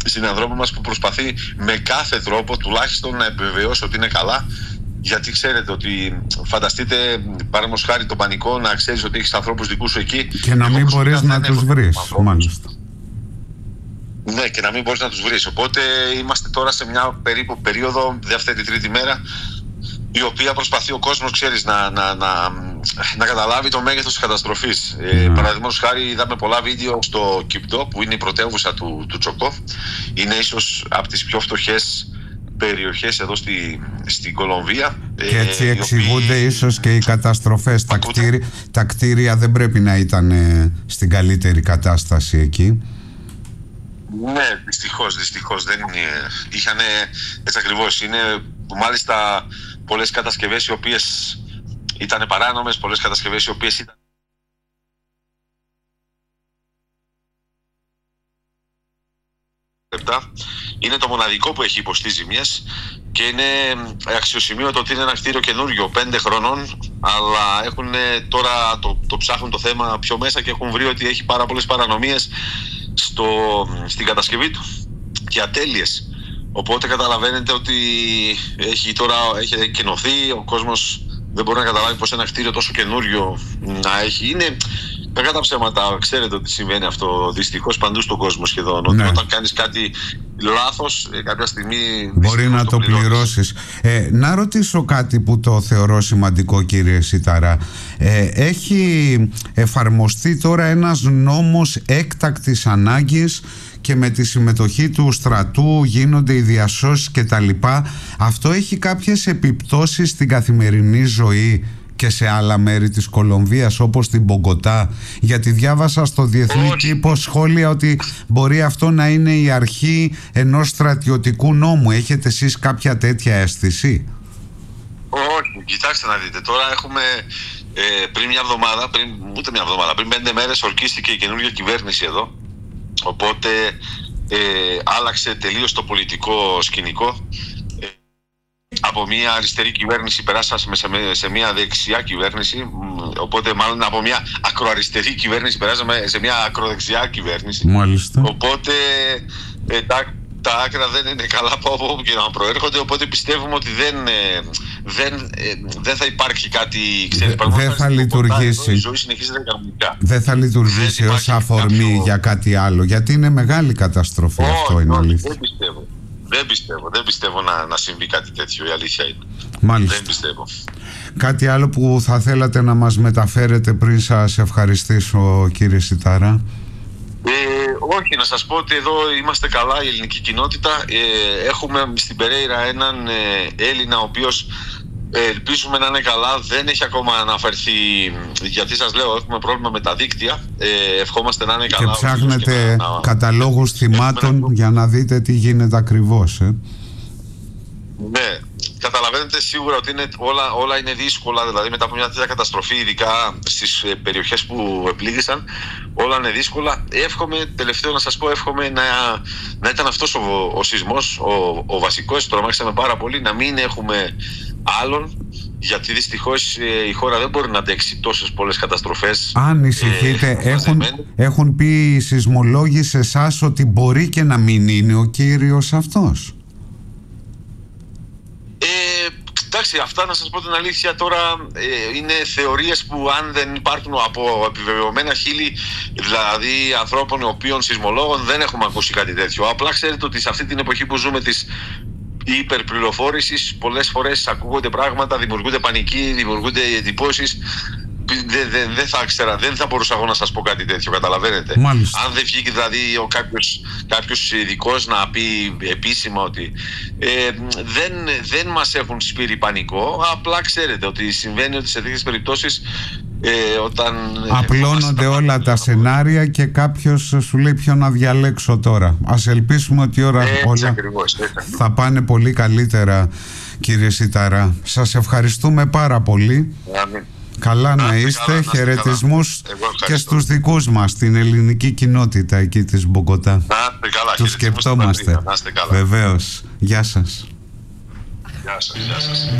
συνανθρώπου μας που προσπαθεί με κάθε τρόπο τουλάχιστον να επιβεβαιώσει ότι είναι καλά. Γιατί ξέρετε ότι, φανταστείτε, παραδείγματος χάρη τον πανικό, να ξέρεις ότι έχεις ανθρώπους δικούς σου εκεί και να μην μπορείς να τους βρεις, μάλιστα. Ναι, και να μην μπορείς να τους βρεις. Οπότε είμαστε τώρα σε μια περίπου περίοδο, δεύτερη-τρίτη μέρα, η οποία προσπαθεί ο κόσμος, ξέρεις, να καταλάβει το μέγεθος της καταστροφής. Παραδείγματος χάρη, είδαμε πολλά βίντεο στο Κιπτό, που είναι η πρωτεύουσα του Τσοκόφ. Είναι ίσως από τις πιο φτωχές περιοχές εδώ στην Κολομβία. Και έτσι εξηγούνται ίσως και οι καταστροφές. Τα κτίρια δεν πρέπει να ήταν στην καλύτερη κατάσταση εκεί. Ναι, δυστυχώς δεν είναι. Είχαν, έτσι ακριβώς, είναι μάλιστα πολλές κατασκευές οι οποίες ήταν παράνομες, πολλές κατασκευές οι οποίες ήταν... Είναι το μοναδικό που έχει υποστεί ζημιές και είναι αξιοσημείωτο ότι είναι ένα κτίριο καινούριο 5 χρονών, αλλά έχουν τώρα το ψάχνουν το θέμα πιο μέσα και έχουν βρει ότι έχει πάρα πολλές παρανομίες στην κατασκευή του και ατέλειες. Οπότε καταλαβαίνετε ότι έχει εκκαινωθεί, ο κόσμος δεν μπορεί να καταλάβει πως ένα κτίριο τόσο καινούριο να έχει. Είναι κακά τα ψέματα, ξέρετε ότι συμβαίνει αυτό δυστυχώς παντού στον κόσμο σχεδόν. Ναι. Όταν κάνεις κάτι λάθος, κάποια στιγμή μπορεί να το πληρώσεις. Να ρωτήσω κάτι που το θεωρώ σημαντικό, κύριε Σιταρά. Έχει εφαρμοστεί τώρα ένας νόμος έκτακτης ανάγκης και με τη συμμετοχή του στρατού γίνονται οι διασώσεις και τα λοιπά. Αυτό έχει κάποιες επιπτώσεις στην καθημερινή ζωή και σε άλλα μέρη της Κολομβίας όπως την Μπογκοτά? Γιατί διάβασα στο διεθνή τύπο σχόλια ότι μπορεί αυτό να είναι η αρχή ενός στρατιωτικού νόμου. Έχετε εσείς κάποια τέτοια αίσθηση? Όχι, κοιτάξτε να δείτε. Τώρα έχουμε πριν 5 μέρες ορκίστηκε η καινούργια κυβέρνηση εδώ. Οπότε άλλαξε τελείως το πολιτικό σκηνικό. Από μια αριστερή κυβέρνηση περάσαμε σε μια δεξιά κυβέρνηση, οπότε μάλλον από μια ακροαριστερή κυβέρνηση περάσαμε σε μια ακροδεξιά κυβέρνηση. Μάλιστα. Οπότε τα άκρα δεν είναι καλά από όπου και να προέρχονται, οπότε πιστεύουμε ότι δεν θα υπάρχει κάτι, ξέρεις, δεν θα λειτουργήσει. Η ζωή συνεχίζεται κανονικά. Δεν θα λειτουργήσει ως αφορμή για κάτι άλλο, γιατί είναι μεγάλη καταστροφή. Αυτό είναι αλήθεια. Δεν πιστεύω να συμβεί κάτι τέτοιο, η αλήθεια είναι. Μάλιστα. Δεν πιστεύω. Κάτι άλλο που θα θέλατε να μας μεταφέρετε πριν σας ευχαριστήσω, κύριε Σιταρά? Όχι, να σας πω ότι εδώ είμαστε καλά, η ελληνική κοινότητα. Έχουμε στην Περέιρα έναν Έλληνα ο οποίος ελπίζουμε να είναι καλά. Δεν έχει ακόμα αναφερθεί, γιατί σας λέω έχουμε πρόβλημα με τα δίκτυα. Ευχόμαστε να είναι καλά. Και ψάχνετε καταλόγους θυμάτων για να δείτε τι γίνεται ακριβώς. Ναι, καταλαβαίνετε σίγουρα ότι όλα είναι δύσκολα. Δηλαδή μετά από μια τέτοια καταστροφή, ειδικά στις περιοχές που επλήγησαν, όλα είναι δύσκολα. Τελευταίο να σας πω, εύχομαι να ήταν αυτός ο σεισμός ο βασικός. Τρομάξαμε πάρα πολύ να μην έχουμε άλλον, γιατί δυστυχώς η χώρα δεν μπορεί να αντέξει τόσες πολλές καταστροφές. Ανησυχείτε, έχουν πει οι σεισμολόγοι σε εσάς ότι μπορεί και να μην είναι ο κύριος αυτός? Εντάξει, αυτά να σας πω την αλήθεια τώρα είναι θεωρίες που αν δεν υπάρχουν από επιβεβαιωμένα χείλη, δηλαδή ανθρώπων οι οποίων σεισμολόγων, δεν έχουμε ακούσει κάτι τέτοιο. Απλά ξέρετε ότι σε αυτή την εποχή που ζούμε της υπερπληροφόρησης, πολλές φορές ακούγονται πράγματα, δημιουργούνται πανική, δημιουργούνται εντυπώσεις. Δεν θα μπορούσα εγώ να σας πω κάτι τέτοιο, καταλαβαίνετε. Μάλιστα. Αν δεν βγήκε δηλαδή κάποιος ειδικός να πει επίσημα ότι δεν μας έχουν σπείρει πανικό, απλά ξέρετε ότι συμβαίνει ότι σε τέτοιες περιπτώσεις όταν απλώνονται όλα τα σενάρια και κάποιος σου λέει ποιο να διαλέξω τώρα. Ας ελπίσουμε ότι όλα θα πάνε πολύ καλύτερα, κύριε Σιταρά. Σας ευχαριστούμε πάρα πολύ. Καλά να είστε, χαιρετισμούς και στους δικούς μας, την ελληνική κοινότητα εκεί της Μπογκοτά. Τους σκεπτόμαστε, βεβαίως. Γεια σας. Γεια σας.